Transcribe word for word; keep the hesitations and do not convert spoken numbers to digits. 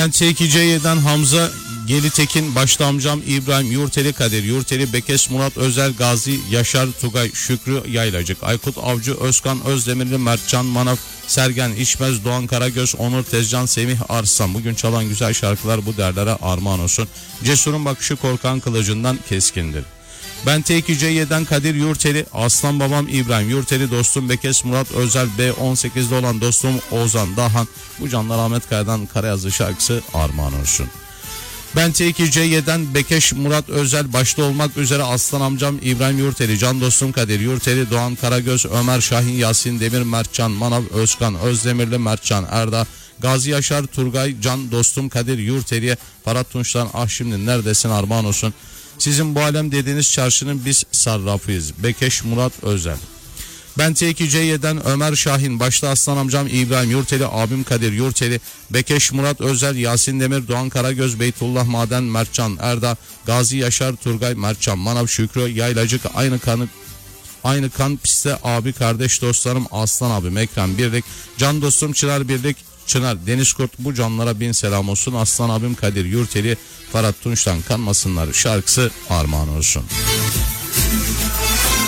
Ben T iki C Y'den Hamza Gelitekin, başta amcam İbrahim, Yurteli Kadir, Yurteli Bekes, Murat Özel, Gazi, Yaşar, Tugay, Şükrü Yaylacık, Aykut Avcı, Özkan Özdemirli, Mertcan Manav, Sergen İşmez, Doğan Karagöz, Onur Tezcan, Semih Arslan. Bugün çalan güzel şarkılar bu derlere armağan olsun. Cesurun bakışı korkan kılıcından keskindir. Ben T iki C Y'den Kadir Yurteli, aslan babam İbrahim, Yurteli dostum Bekes, Murat Özel, B on sekizde olan dostum Ozan Dahan. Bu canlar Ahmet Kaya'dan Karayazı şarkısı armağan olsun. Ben T iki C Y'den Bekeş, Murat Özel başta olmak üzere aslan amcam İbrahim Yurteli, can dostum Kadir Yurteli, Doğan Karagöz, Ömer Şahin, Yasin Demir, Mertcan Manav, Özkan Özdemirli, Mertcan Erda, Gazi Yaşar, Turgay, can dostum Kadir Yurteli'ye, Ferhat Tunç'tan ah şimdi neredesin armağan olsun. Sizin bu alem dediğiniz çarşının biz sarrafıyız. Bekeş, Murat Özel. Ben T iki C Y'den Ömer Şahin, başta aslan amcam İbrahim Yurteli, abim Kadir Yurteli, Bekeş, Murat Özel, Yasin Demir, Doğan Karagöz, Beytullah Maden, Mertcan Erda, Gazi Yaşar, Turgay, Mertcan Manav, Şükrü Yaylacık, aynı kanı aynı kan piste abi kardeş dostlarım Aslan abim Ekrem Birlik, can dostum Çınar Birlik, Çınar Deniz Kurt, bu canlara bin selam olsun. Aslan abim Kadir Yurteli, Ferhat Tunç'tan kanmasınlar şarkısı armağan olsun.